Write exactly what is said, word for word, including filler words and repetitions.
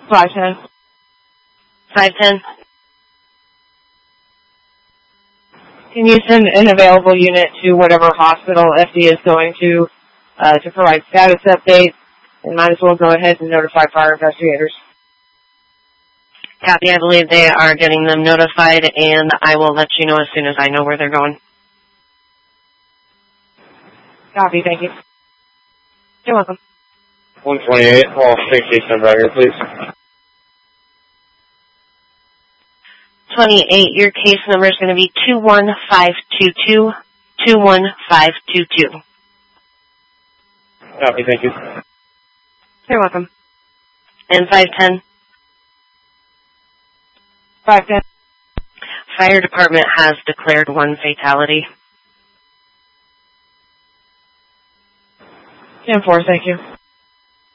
five ten. five ten. Can you send an available unit to whatever hospital F D is going to uh, to provide status updates? And might as well go ahead and notify fire investigators. Copy, I believe they are getting them notified, and I will let you know as soon as I know where they're going. Copy, thank you. You're welcome. one twenty-eight, call case number out here, please. twenty-eight, your case number is going to be two one five two two, two one five two two. Copy, thank you. You're welcome. And five ten. five ten. Fire department has declared one fatality. ten four, thank you.